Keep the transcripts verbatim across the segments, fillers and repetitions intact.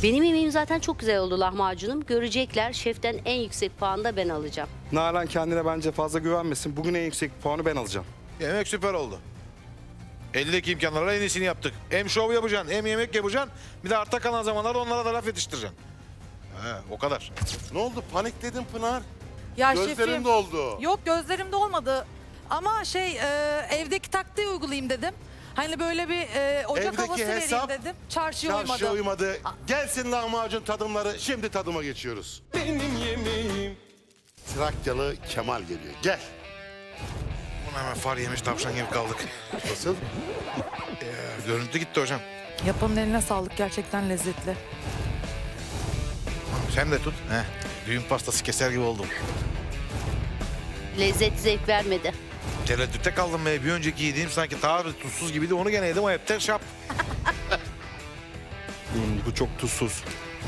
Benim yemeğim zaten çok güzel oldu lahmacunum. Görecekler, şeften en yüksek puanı da ben alacağım. Nalan kendine bence fazla güvenmesin. Bugün en yüksek puanı ben alacağım. Yemek süper oldu. Eldeki imkanlarla en iyisini yaptık. Hem şov yapacaksın, hem yemek yapacaksın. Bir de arta kalan zamanlarda onlara da laf yetiştireceksin. He, o kadar. Ne oldu? Panikledin Pınar. Ya Gözlerin şefim, doldu. yok gözlerimde olmadı. Ama şey e, evdeki taktiği uygulayayım dedim. Hani böyle bir e, ocak Evdeki havası hesap, vereyim dedim. Çarşıya Çarşıya uymadı. uymadı. Gelsin lahmacun tadımları. Şimdi tadıma geçiyoruz. Benim yemeğim. Trakyalı Kemal geliyor. Gel. Buna hemen far yemiş tavşan gibi kaldık. Nasıl? Ee, görüntü gitti hocam. Yapanın eline sağlık, gerçekten lezzetli. Sen de tut. Heh, düğün pastası keser gibi oldum. Lezzet zevk vermedi. Tereddütte kaldım be. Bir önceki yediğim sanki daha bir tuzsuz gibiydi. Onu gene yedim. O hep şap. Hmm, bu çok tuzsuz.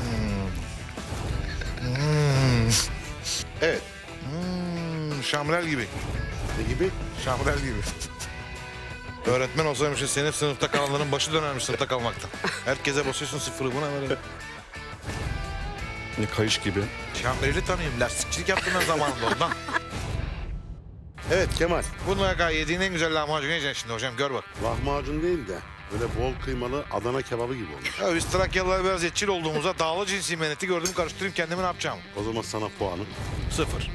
Evet. Hmm, şamrel gibi. Ne gibi? Şamrel gibi. Öğretmen olsaymış senin sınıfta kalanların başı dönermiş sınıfta kalmaktan. Herkese basıyorsun sıfırı. Buna böyle. Ne kayış gibi. Şamreli tanıyayım. Lastikçilik yaptım ben zamanında ondan. Evet Kemal. Bununla kadar yediğin en güzel lahmacun yiyeceksin şimdi hocam. Gör bak. Lahmacun değil de böyle bol kıymalı Adana kebabı gibi olmuş. Ya biz Trakyalılar biraz etçil olduğumuzda dağlı cinsi meneti gördüm karıştırayım kendimi ne yapacağım? O zaman sana puanı. Sıfır.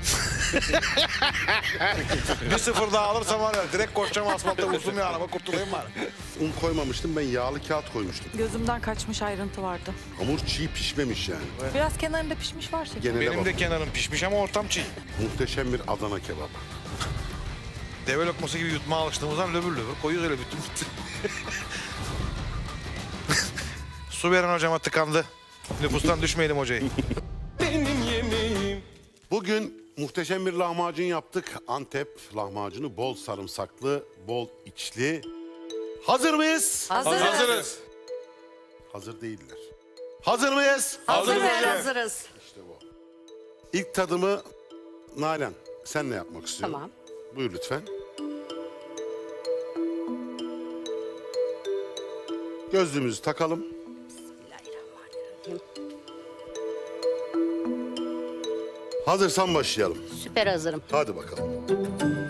Bir sıfır daha alırsam var ya direkt koşacağım asfalta vursun ya araba kurtulayım bari. Un koymamıştım, ben yağlı kağıt koymuştum. Gözümden kaçmış ayrıntı vardı. Hamur çiğ pişmemiş yani. Biraz kenarında pişmiş var şefim. Genele Benim bak. de kenarım pişmiş ama ortam çiğ. Muhteşem bir Adana kebap. Deve lokması gibi yutmaya alıştığımızdan löbür löbür koyuyoruz öyle bütün. Su veren hocama tıkandı. Nüfustan düşmeyelim hocayı. Benim yemeğim. Bugün muhteşem bir lahmacun yaptık. Antep lahmacunu bol sarımsaklı, bol içli. Hazır mıyız? Hazırız. Hazırız. Hazır değiller. Hazır mıyız? Hazırız. Hazırız. İşte bu. İlk tadımı Nalan, senle yapmak istiyorum. Tamam. Buyur lütfen. Gözlüğümüzü takalım. Bismillahirrahmanirrahim. Hazırsan başlayalım. Süper hazırım. Hadi bakalım.